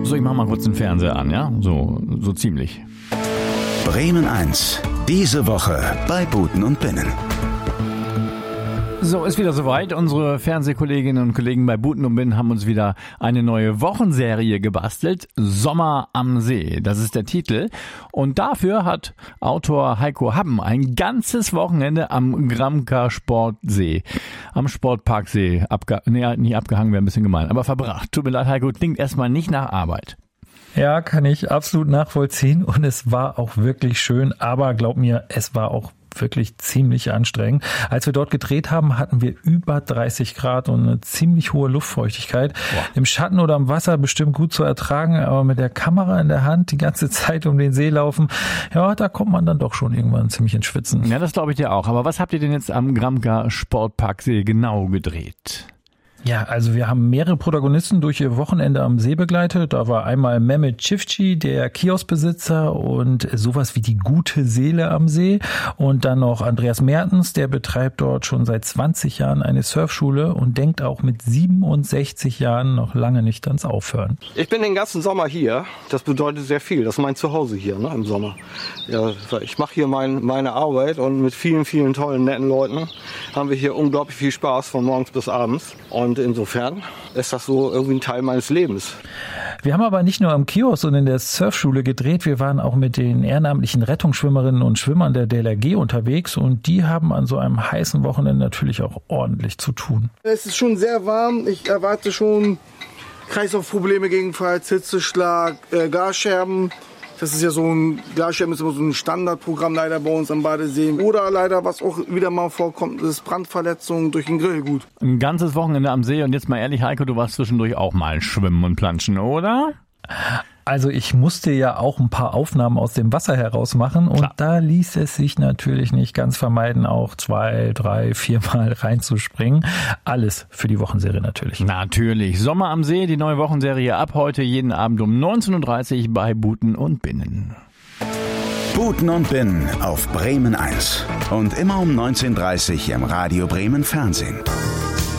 So, ich mach mal kurz den Fernseher an, ja? So ziemlich. Bremen 1. Diese Woche bei Buten und Binnen. So, ist wieder soweit. Unsere Fernsehkolleginnen und Kollegen bei Buten und Binnen haben uns wieder eine neue Wochenserie gebastelt. Sommer am See, das ist der Titel. Und dafür hat Autor Heiko Happen ein ganzes Wochenende am Gramka Sportsee, am Sportparksee, nicht abgehangen, wäre ein bisschen gemein, aber verbracht. Tut mir leid, Heiko, klingt erstmal nicht nach Arbeit. Ja, kann ich absolut nachvollziehen und es war auch wirklich schön, aber glaub mir, es war auch wirklich ziemlich anstrengend. Als wir dort gedreht haben, hatten wir über 30 Grad und eine ziemlich hohe Luftfeuchtigkeit. Boah. Im Schatten oder am Wasser bestimmt gut zu ertragen, aber mit der Kamera in der Hand die ganze Zeit um den See laufen, ja, da kommt man dann doch schon irgendwann ziemlich ins Schwitzen. Ja, das glaube ich dir auch. Aber was habt ihr denn jetzt am Gramka Sportparksee genau gedreht? Ja, also wir haben mehrere Protagonisten durch ihr Wochenende am See begleitet. Da war einmal Mehmet Çiftçi, der Kioskbesitzer und sowas wie die gute Seele am See. Und dann noch Andreas Mertens, der betreibt dort schon seit 20 Jahren eine Surfschule und denkt auch mit 67 Jahren noch lange nicht ans Aufhören. Ich bin den ganzen Sommer hier. Das bedeutet sehr viel. Das ist mein Zuhause hier, ne, im Sommer. Ja, ich mache hier meine Arbeit und mit vielen, vielen tollen, netten Leuten haben wir hier unglaublich viel Spaß von morgens bis abends. Und insofern ist das so irgendwie ein Teil meines Lebens. Wir haben aber nicht nur am Kiosk und in der Surfschule gedreht, wir waren auch mit den ehrenamtlichen Rettungsschwimmerinnen und Schwimmern der DLRG unterwegs und die haben an so einem heißen Wochenende natürlich auch ordentlich zu tun. Es ist schon sehr warm, ich erwarte schon Kreislaufprobleme gegebenenfalls, Hitzeschlag, Gasscherben. Das ist ja so ein, Glasscherben ist immer so ein Standardprogramm leider bei uns am Badesee. Oder leider, was auch wieder mal vorkommt, ist Brandverletzungen durch den Grillgut. Ein ganzes Wochenende am See und jetzt mal ehrlich, Heiko, du warst zwischendurch auch mal schwimmen und planschen, oder? Also ich musste ja auch ein paar Aufnahmen aus dem Wasser heraus machen und klar, da ließ es sich natürlich nicht ganz vermeiden, auch 2, 3, 4 Mal reinzuspringen. Alles für die Wochenserie natürlich. Natürlich. Sommer am See, die neue Wochenserie ab heute jeden Abend um 19.30 Uhr bei Buten und Binnen. Buten und Binnen auf Bremen 1 und immer um 19.30 Uhr im Radio Bremen Fernsehen.